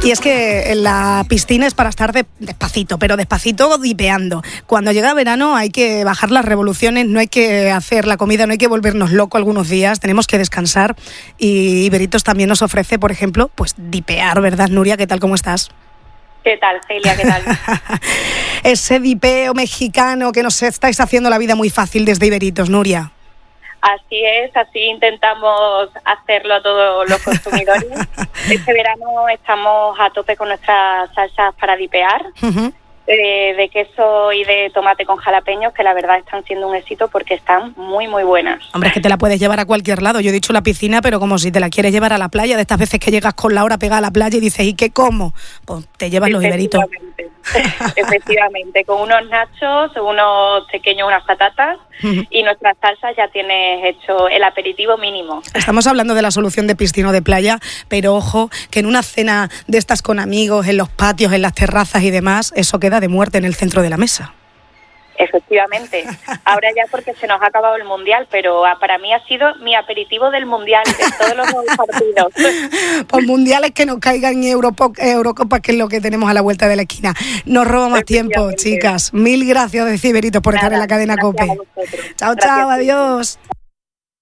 Y es que la piscina es para estar despacito, pero despacito dipeando. Cuando llega verano hay que bajar las revoluciones, no hay que hacer la comida, no hay que volvernos locos algunos días, tenemos que descansar. Y Iberitos también nos ofrece, por ejemplo, pues dipear, ¿verdad, Nuria? ¿Qué tal, cómo estás? ¿Qué tal, Celia? ¿Qué tal? Ese dipeo mexicano que nos estáis haciendo la vida muy fácil desde Iberitos, Nuria. Así es, así intentamos hacerlo a todos los consumidores. Este verano estamos a tope con nuestras salsas para dipear, de queso y de tomate con jalapeños, que la verdad están siendo un éxito porque están muy, muy buenas. Hombre, es que te la puedes llevar a cualquier lado. Yo he dicho la piscina, pero como si te la quieres llevar a la playa, de estas veces que llegas con la hora pegada a la playa y dices, ¿y qué como? Pues te llevas los Iberitos. Efectivamente, con unos nachos, unas patatas y nuestras salsas ya tienes hecho el aperitivo mínimo. Estamos hablando de la solución de piscina o de playa, pero ojo, que en una cena de estas con amigos, en los patios, en las terrazas y demás, eso queda de muerte en el centro de la mesa. Efectivamente. Ahora ya porque se nos ha acabado el Mundial, pero para mí ha sido mi aperitivo del Mundial, de todos los partidos. Pues mundiales que nos caigan en Eurocopa, que es lo que tenemos a la vuelta de la esquina. No robo más tiempo, chicas. Mil gracias, Iberitos, por estar en la cadena COPE. Chao, chao, adiós.